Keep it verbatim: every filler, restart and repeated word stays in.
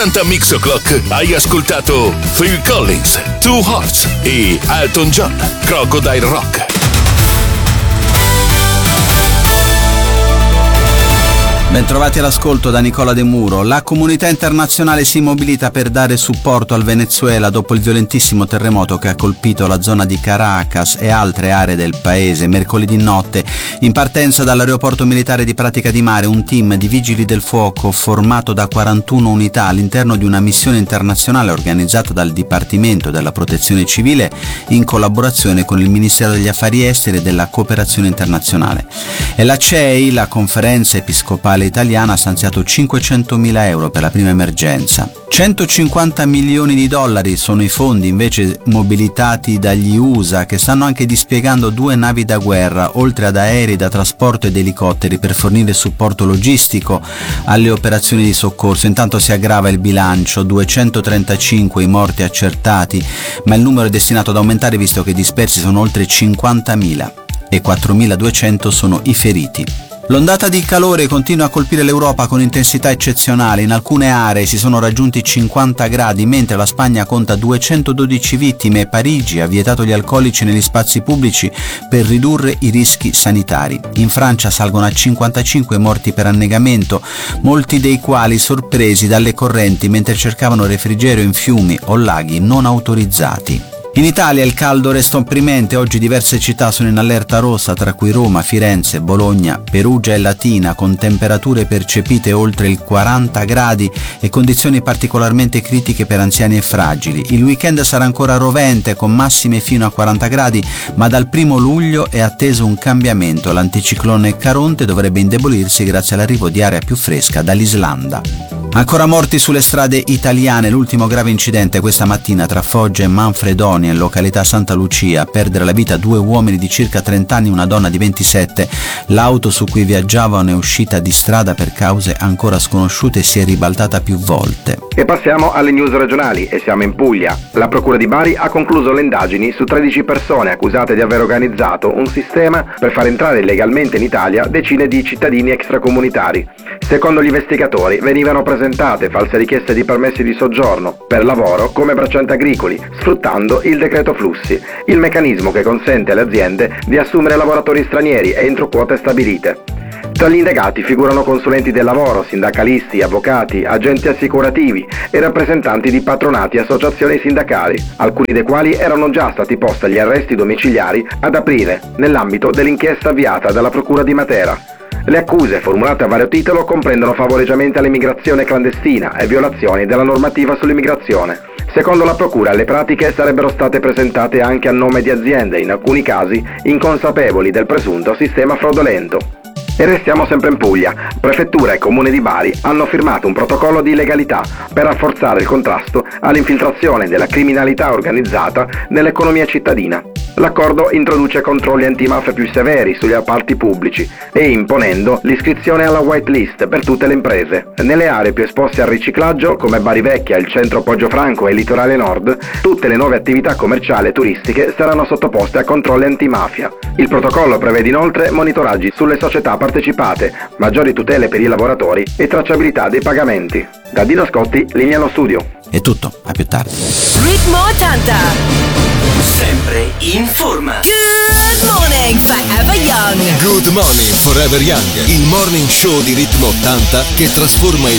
ottanta Mix O'Clock hai ascoltato Phil Collins, Two Hearts e Elton John, Crocodile Rock. Bentrovati all'ascolto da Nicola De Muro. La comunità internazionale si mobilita per dare supporto al Venezuela dopo il violentissimo terremoto che ha colpito la zona di Caracas e altre aree del paese. Mercoledì notte, in partenza dall'aeroporto militare di Pratica di Mare, un team di vigili del fuoco formato da quarantuno unità all'interno di una missione internazionale organizzata dal Dipartimento della Protezione Civile in collaborazione con il Ministero degli Affari Esteri e della Cooperazione Internazionale. E la C E I, la Conferenza Episcopale Italiana, ha stanziato cinquecentomila euro per la prima emergenza. centocinquanta milioni di dollari sono i fondi invece mobilitati dagli U S A, che stanno anche dispiegando due navi da guerra, oltre ad aerei da trasporto ed elicotteri, per fornire supporto logistico alle operazioni di soccorso. Intanto si aggrava il bilancio, duecentotrentacinque i morti accertati, ma il numero è destinato ad aumentare visto che i dispersi sono oltre cinquantamila e quattromiladuecento sono i feriti. L'ondata di calore continua a colpire l'Europa con intensità eccezionale. In alcune aree si sono raggiunti cinquanta gradi, mentre la Spagna conta duecentododici vittime e Parigi ha vietato gli alcolici negli spazi pubblici per ridurre i rischi sanitari. In Francia salgono a cinquantacinque morti per annegamento, molti dei quali sorpresi dalle correnti mentre cercavano refrigerio in fiumi o laghi non autorizzati. In Italia il caldo resta opprimente, oggi diverse città sono in allerta rossa, tra cui Roma, Firenze, Bologna, Perugia e Latina, con temperature percepite oltre il quaranta gradi e condizioni particolarmente critiche per anziani e fragili. Il weekend sarà ancora rovente, con massime fino a quaranta gradi, ma dal primo luglio è atteso un cambiamento. L'anticiclone Caronte dovrebbe indebolirsi grazie all'arrivo di aria più fresca dall'Islanda. Ancora morti sulle strade italiane, l'ultimo grave incidente questa mattina tra Foggia e Manfredonia, in località Santa Lucia. A perdere la vita due uomini di circa trenta anni e una donna di ventisette. L'auto su cui viaggiavano è uscita di strada per cause ancora sconosciute e si è ribaltata più volte. E passiamo alle news regionali e siamo in Puglia. La Procura di Bari ha concluso le indagini su tredici persone accusate di aver organizzato un sistema per far entrare illegalmente in Italia decine di cittadini extracomunitari. Secondo gli investigatori venivano presentate false richieste di permessi di soggiorno per lavoro come braccianti agricoli, sfruttando il decreto flussi, il meccanismo che consente alle aziende di assumere lavoratori stranieri entro quote stabilite. Tra gli indagati figurano consulenti del lavoro, sindacalisti, avvocati, agenti assicurativi e rappresentanti di patronati e associazioni sindacali, alcuni dei quali erano già stati posti agli arresti domiciliari ad aprile, nell'ambito dell'inchiesta avviata dalla Procura di Matera. Le accuse, formulate a vario titolo, comprendono favoreggiamento all'immigrazione clandestina e violazioni della normativa sull'immigrazione. Secondo la Procura, le pratiche sarebbero state presentate anche a nome di aziende, in alcuni casi inconsapevoli del presunto sistema fraudolento. E restiamo sempre in Puglia. Prefettura e Comune di Bari hanno firmato un protocollo di legalità per rafforzare il contrasto all'infiltrazione della criminalità organizzata nell'economia cittadina. L'accordo introduce controlli antimafia più severi sugli appalti pubblici e imponendo l'iscrizione alla whitelist per tutte le imprese. Nelle aree più esposte al riciclaggio, come Bari Vecchia, il centro Poggio-Franco e il litorale nord, tutte le nuove attività commerciali e turistiche saranno sottoposte a controlli antimafia. Il protocollo prevede inoltre monitoraggi sulle società partecipate, maggiori tutele per i lavoratori e tracciabilità dei pagamenti. Da Dino Scotti, linea allo studio. È tutto, a più tardi. Ritmo ottanta. Sempre in forma. Good morning, Forever Young. Good morning, Forever Young. Il morning show di Ritmo ottanta che trasforma il